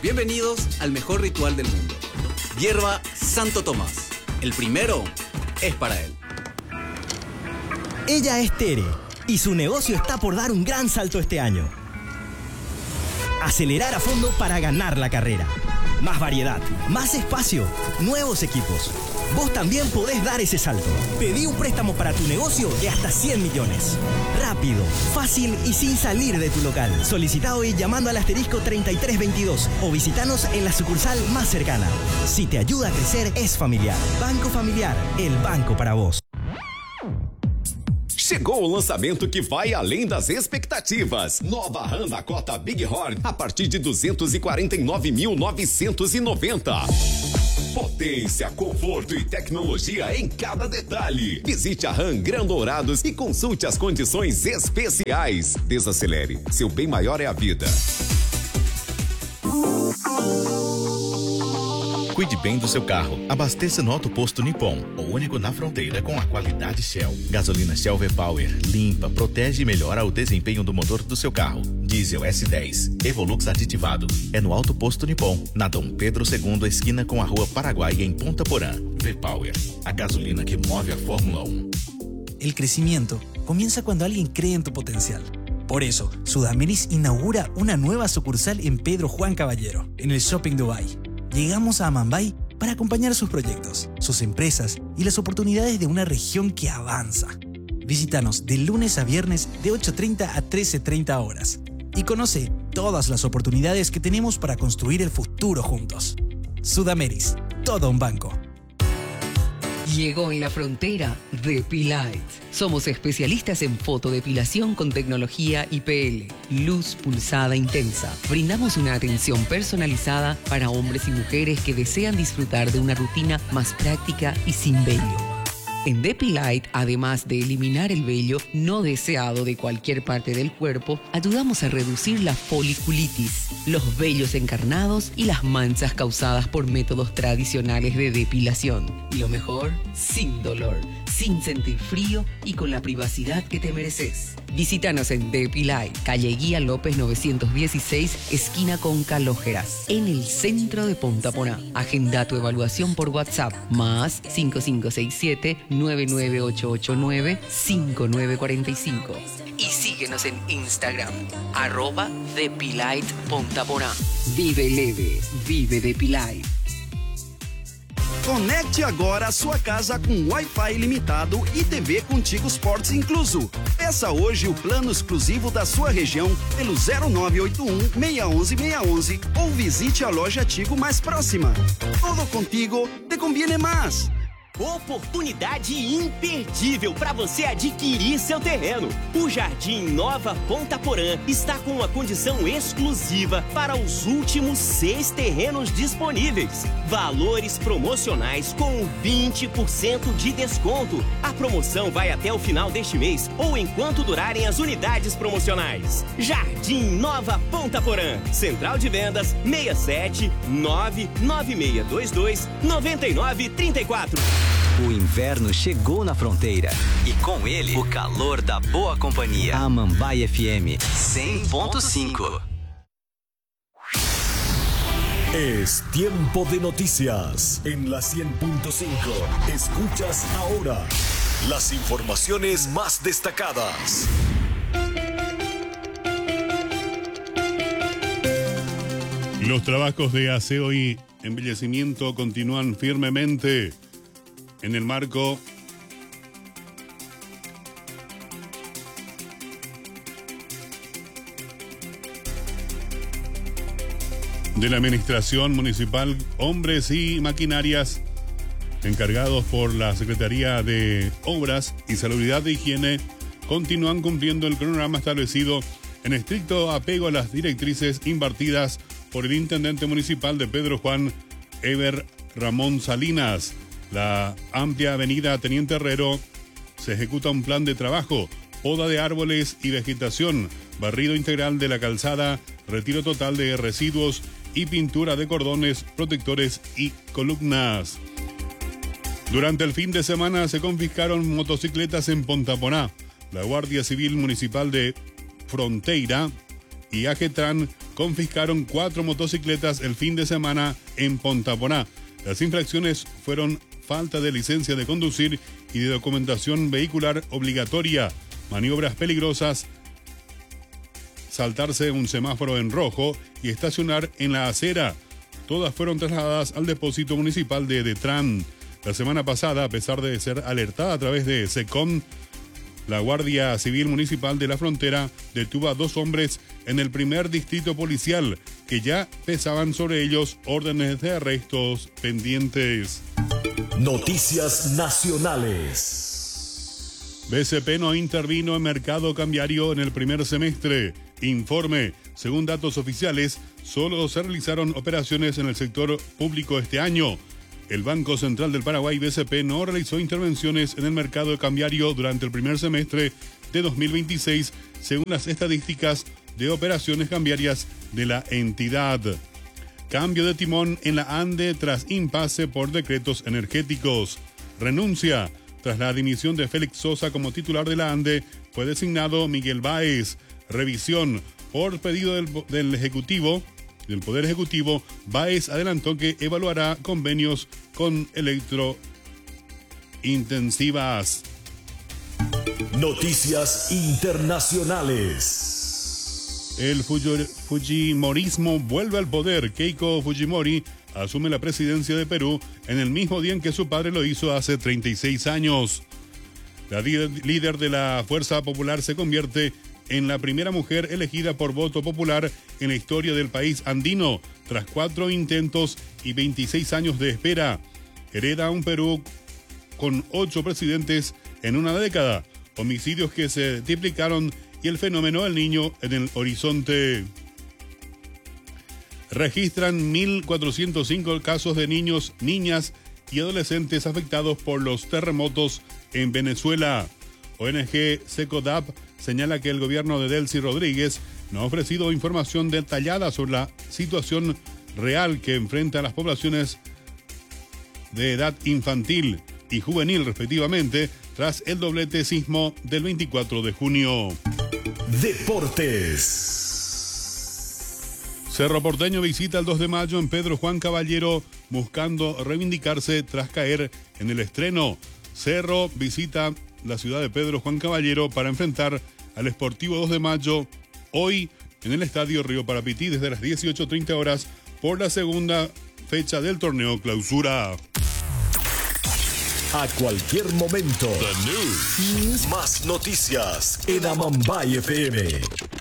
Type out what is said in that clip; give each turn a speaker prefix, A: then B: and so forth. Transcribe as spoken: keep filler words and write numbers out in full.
A: Bienvenidos al mejor ritual del mundo. Hierba Santo Tomás. El primero es para él.
B: Ella es Tere y su negocio está por dar un gran salto este año. Acelerar a fondo para ganar la carrera. Más variedad, más espacio, nuevos equipos. Vos también podés dar ese salto. Pedí un préstamo para tu negocio de hasta cien millones. Rápido, fácil y sin salir de tu local. Solicita hoy llamando al asterisco treinta y tres veintidós o visitanos en la sucursal más cercana. Si te ayuda a crecer, es familiar. Banco Familiar, el banco para vos.
C: Chegou o lançamento que vai além das expectativas. Nova Honda Cota Big Horn a partir de duzentos e quarenta e nove mil novecentos e noventa. Potência, conforto e tecnologia em cada detalhe. Visite a Ram Gran Dourados e consulte as condições especiais. Desacelere, seu bem maior é a vida.
D: Cuide bem do seu carro. Abasteça no Auto Posto Nippon, o único na fronteira com a qualidade Shell. Gasolina Shell V-Power limpa, protege e melhora o desempenho do motor do seu carro. Diesel S dez, Evolux aditivado. É no Auto Posto Nippon, na Dom Pedro segundo, esquina com a Rua Paraguai em Ponta Porã. V-Power, a gasolina que move a Fórmula uno.
E: El crecimiento comienza cuando alguien cree en tu potencial. Por eso, Sudameris inaugura una nueva sucursal en Pedro Juan Caballero, en el Shopping Dubai. Llegamos a Amambay para acompañar sus proyectos, sus empresas y las oportunidades de una región que avanza. Visítanos de lunes a viernes de ocho treinta a trece treinta horas y conoce todas las oportunidades que tenemos para construir el futuro juntos. Sudameris, todo un banco.
F: Llegó en la frontera Depilite. Somos especialistas en fotodepilación con tecnología I P L, luz pulsada intensa. Brindamos una atención personalizada para hombres y mujeres que desean disfrutar de una rutina más práctica y sin vello. En Depilite, además de eliminar el vello no deseado de cualquier parte del cuerpo, ayudamos a reducir la foliculitis, los vellos encarnados y las manchas causadas por métodos tradicionales de depilación. Y lo mejor, sin dolor, sin sentir frío y con la privacidad que te mereces. Visítanos en Depilite, calle Guía López novecientos dieciséis, esquina con Calógeras, en el centro de Ponta Porá. Agenda tu evaluación por WhatsApp, más cinco cinco seis siete, nueve nueve ocho ocho nueve, cinco nueve cuatro cinco. Y síguenos en Instagram, arroba Depilite Ponta Porá. Vive leve, vive Depilite.
G: Conecte agora a sua casa com Wi-Fi ilimitado e T V Contigo Sports incluso. Peça hoje o plano exclusivo da sua região pelo zero nove oito um, seis um um, seis um um ou visite a loja Tigo mais próxima. Todo contigo te conviene mais.
H: Oportunidade imperdível para você adquirir seu terreno. O Jardim Nova Ponta Porã está com uma condição exclusiva para os últimos seis terrenos disponíveis. Valores promocionais com vinte por cento de desconto. A promoção vai até o final deste mês ou enquanto durarem as unidades promocionais. Jardim Nova Ponta Porã. Central de Vendas seis sete nove nove seis dois dois nove nove três quatro.
I: O inverno chegou na fronteira e com ele o calor da boa companhia. Amambay F M cem ponto cinco.
J: Es tiempo de noticias en la cien punto cinco. Escuchas ahora las informaciones más destacadas.
K: Los trabajos de aseo y embellecimiento continúan firmemente en el marco de la Administración Municipal. Hombres y maquinarias encargados por la Secretaría de Obras y Salubridad de Higiene continúan cumpliendo el cronograma establecido en estricto apego a las directrices impartidas por el Intendente Municipal de Pedro Juan, Eber Ramón Salinas. La amplia avenida Teniente Herrero se ejecuta un plan de trabajo, poda de árboles y vegetación, barrido integral de la calzada, retiro total de residuos y pintura de cordones, protectores y columnas. Durante el fin de semana se confiscaron motocicletas en Ponta Porá. La Guardia Civil Municipal de Fronteira y Agetran confiscaron cuatro motocicletas el fin de semana en Pontaponá. Las infracciones fueron falta de licencia de conducir y de documentación vehicular obligatoria, maniobras peligrosas, saltarse un semáforo en rojo y estacionar en la acera. Todas fueron trasladadas al depósito municipal de Detran. La semana pasada, a pesar de ser alertada a través de SECOM, la Guardia Civil Municipal de la Frontera detuvo a dos hombres en el primer distrito policial que ya pesaban sobre ellos órdenes de arrestos pendientes.
J: Noticias nacionales.
K: B C P no intervino en mercado cambiario en el primer semestre. Informe. Según datos oficiales, solo se realizaron operaciones en el sector público este año. El Banco Central del Paraguay, B C P, no realizó intervenciones en el mercado cambiario durante el primer semestre de dos mil veintiséis, según las estadísticas de operaciones cambiarias de la entidad. Cambio de timón en la ANDE tras impasse por decretos energéticos. Renuncia. Tras la dimisión de Félix Sosa como titular de la ANDE, fue designado Miguel Báez. Revisión. Por pedido del, del Ejecutivo, del Poder Ejecutivo, Báez adelantó que evaluará convenios con electrointensivas.
J: Noticias internacionales.
K: El Fujimorismo vuelve al poder. Keiko Fujimori asume la presidencia de Perú en el mismo día en que su padre lo hizo hace treinta y seis años. La líder de la Fuerza Popular se convierte en la primera mujer elegida por voto popular en la historia del país andino, tras cuatro intentos y veintiséis años de espera. Hereda un Perú con ocho presidentes en una década, homicidios que se triplicaron y el fenómeno del niño en el horizonte. Registran mil cuatrocientos cinco casos de niños, niñas y adolescentes afectados por los terremotos en Venezuela. O N G SECODAP señala que el gobierno de Delcy Rodríguez no ha ofrecido información detallada sobre la situación real que enfrentan las poblaciones de edad infantil y juvenil respectivamente tras el doblete sismo del veinticuatro de junio.
J: Deportes.
K: Cerro Porteño visita el dos de mayo en Pedro Juan Caballero buscando reivindicarse tras caer en el estreno. Cerro visita la ciudad de Pedro Juan Caballero para enfrentar al Sportivo dos de mayo hoy en el Estadio Río Parapití desde las dieciocho treinta horas por la segunda fecha del torneo Clausura.
J: A cualquier momento. The News. Más noticias en Amambay F M.